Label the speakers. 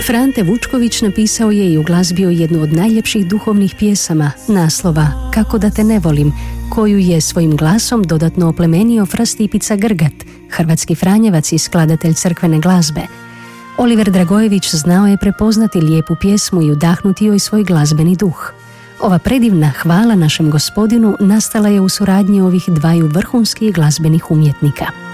Speaker 1: Frante Vučković napisao je i uglazbio jednu od najljepših duhovnih pjesama, naslova Kako da te ne volim, koju je svojim glasom dodatno oplemenio fra Stipica Grgat, hrvatski franjevac i skladatelj crkvene glazbe. Oliver Dragojević znao je prepoznati lijepu pjesmu i udahnuti joj svoj glazbeni duh. Ova predivna hvala našem Gospodinu nastala je u suradnji ovih dvaju vrhunskih glazbenih umjetnika.